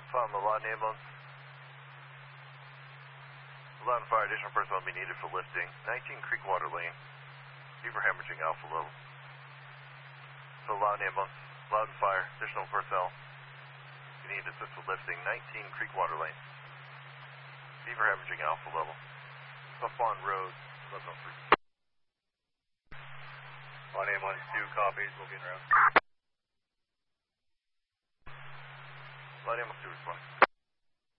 Found the Law ambulance. Loud and fire, additional personnel will be needed for lifting. 19 Creekwater Lane. Beaver hemorrhaging alpha level. So loud ambulance, loud and fire, additional personnel. You need assist with lifting. 19 Creekwater Lane. Beaver hemorrhaging alpha level. Up on road, 1103. Loud ambulance 2 copies, we'll be in route. Loud ambulance 2 response.